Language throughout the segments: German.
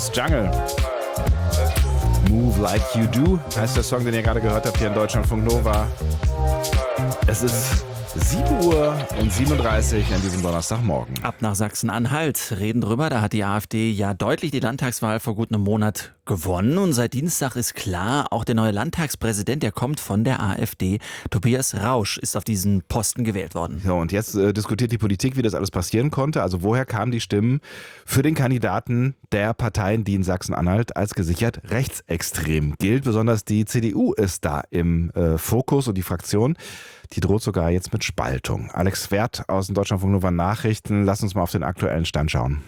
Roots, Jungle. Move Like You Do heißt der Song, den ihr gerade gehört habt hier in Deutschlandfunk Nova. Es ist 7:37 Uhr an diesem Donnerstagmorgen. Ab nach Sachsen-Anhalt, reden drüber. Da hat die AfD ja deutlich die Landtagswahl vor gut einem Monat gewonnen. Und seit Dienstag ist klar, auch der neue Landtagspräsident, der kommt von der AfD. Tobias Rausch ist auf diesen Posten gewählt worden. So, und jetzt diskutiert die Politik, wie das alles passieren konnte. Also woher kamen die Stimmen für den Kandidaten der Parteien, die in Sachsen-Anhalt als gesichert rechtsextrem gilt. Besonders die CDU ist da im Fokus und die Fraktion, die droht sogar jetzt mit Spaltung. Alex Werth aus den Deutschlandfunk Nova Nachrichten. Lass uns mal auf den aktuellen Stand schauen.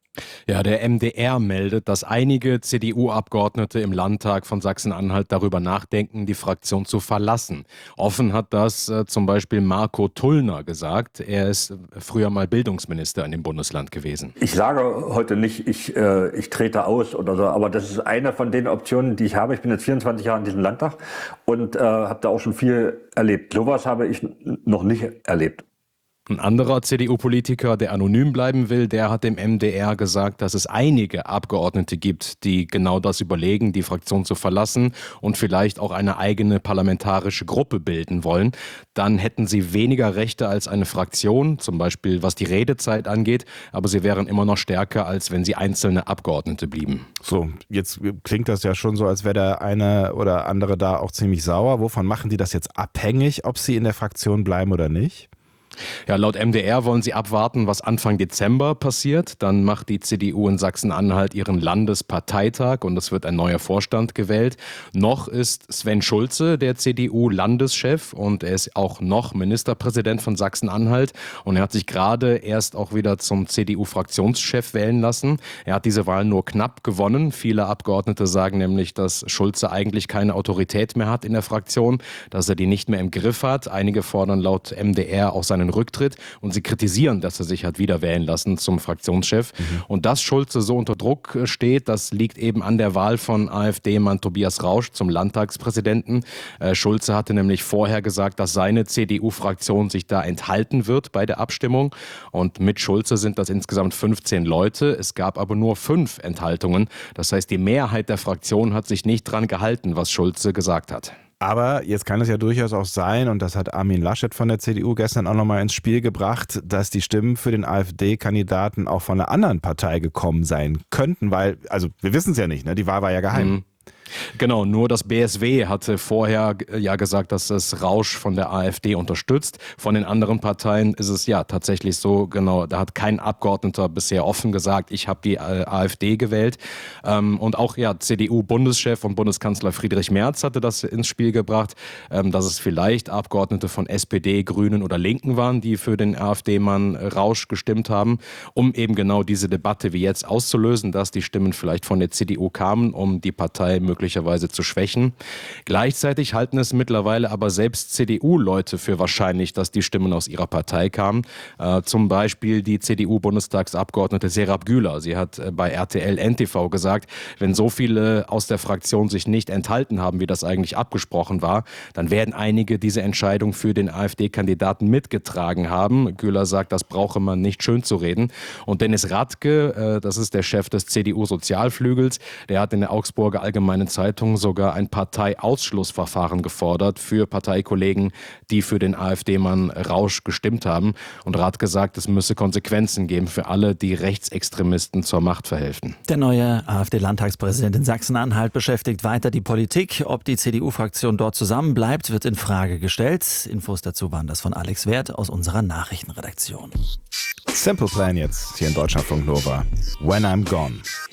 Ja, der MDR meldet, dass einige CDU-Abgeordnete im Landtag von Sachsen-Anhalt darüber nachdenken, die Fraktion zu verlassen. Offen hat das zum Beispiel Marco Tullner gesagt. Er ist früher mal Bildungsminister in dem Bundesland gewesen. Ich sage heute nicht, ich trete aus oder so, aber das ist eine von den Optionen, die ich habe. Ich bin jetzt 24 Jahre in diesem Landtag und habe da auch schon viel erlebt. Sowas habe ich noch nicht erlebt. Ein anderer CDU-Politiker, der anonym bleiben will, der hat dem MDR gesagt, dass es einige Abgeordnete gibt, die genau das überlegen, die Fraktion zu verlassen und vielleicht auch eine eigene parlamentarische Gruppe bilden wollen. Dann hätten sie weniger Rechte als eine Fraktion, zum Beispiel was die Redezeit angeht, aber sie wären immer noch stärker, als wenn sie einzelne Abgeordnete blieben. So, jetzt klingt das ja schon so, als wäre der eine oder andere da auch ziemlich sauer. Wovon machen die das jetzt abhängig, ob sie in der Fraktion bleiben oder nicht? Ja, laut MDR wollen sie abwarten, was Anfang Dezember passiert. Dann macht die CDU in Sachsen-Anhalt ihren Landesparteitag und es wird ein neuer Vorstand gewählt. Noch ist Sven Schulze der CDU-Landeschef und er ist auch noch Ministerpräsident von Sachsen-Anhalt. Und er hat sich gerade erst auch wieder zum CDU-Fraktionschef wählen lassen. Er hat diese Wahl nur knapp gewonnen. Viele Abgeordnete sagen nämlich, dass Schulze eigentlich keine Autorität mehr hat in der Fraktion, dass er die nicht mehr im Griff hat. Einige fordern laut MDR auch seinen Rücktritt und sie kritisieren, dass er sich hat wieder wählen lassen zum Fraktionschef. Und dass Schulze so unter Druck steht, das liegt eben an der Wahl von AfD-Mann Tobias Rausch zum Landtagspräsidenten. Schulze hatte nämlich vorher gesagt, dass seine CDU-Fraktion sich da enthalten wird bei der Abstimmung. Und mit Schulze sind das insgesamt 15 Leute. Es gab aber nur 5 Enthaltungen. Das heißt, die Mehrheit der Fraktion hat sich nicht dran gehalten, was Schulze gesagt hat. Aber jetzt kann es ja durchaus auch sein, und das hat Armin Laschet von der CDU gestern auch nochmal ins Spiel gebracht, dass die Stimmen für den AfD-Kandidaten auch von einer anderen Partei gekommen sein könnten, weil, also wir wissen es ja nicht, ne? Die Wahl war ja geheim. Genau, nur das BSW hatte vorher ja gesagt, dass es Rausch von der AfD unterstützt. Von den anderen Parteien ist es ja tatsächlich so, genau, da hat kein Abgeordneter bisher offen gesagt, ich habe die AfD gewählt. Und auch ja, CDU-Bundeschef und Bundeskanzler Friedrich Merz hatte das ins Spiel gebracht, dass es vielleicht Abgeordnete von SPD, Grünen oder Linken waren, die für den AfD-Mann Rausch gestimmt haben, um eben genau diese Debatte wie jetzt auszulösen, dass die Stimmen vielleicht von der CDU kamen, um die Partei möglicherweise zu schwächen. Gleichzeitig halten es mittlerweile aber selbst CDU-Leute für wahrscheinlich, dass die Stimmen aus ihrer Partei kamen. Zum Beispiel die CDU-Bundestagsabgeordnete Serap Güler. Sie hat bei RTL NTV gesagt, wenn so viele aus der Fraktion sich nicht enthalten haben, wie das eigentlich abgesprochen war, dann werden einige diese Entscheidung für den AfD-Kandidaten mitgetragen haben. Güler sagt, das brauche man nicht schön zu reden. Und Dennis Radke, das ist der Chef des CDU-Sozialflügels, der hat in der Augsburger Allgemeinen Zeitung sogar ein Parteiausschlussverfahren gefordert für Parteikollegen, die für den AfD-Mann Rausch gestimmt haben. Und Radke sagt, es müsse Konsequenzen geben für alle, die Rechtsextremisten zur Macht verhelfen. Der neue AfD-Landtagspräsident in Sachsen-Anhalt beschäftigt weiter die Politik. Ob die CDU-Fraktion dort zusammenbleibt, wird in Frage gestellt. Infos dazu waren das von Alex Werth aus unserer Nachrichtenredaktion. Simple Plan jetzt hier in Deutschlandfunk Nova. When I'm Gone.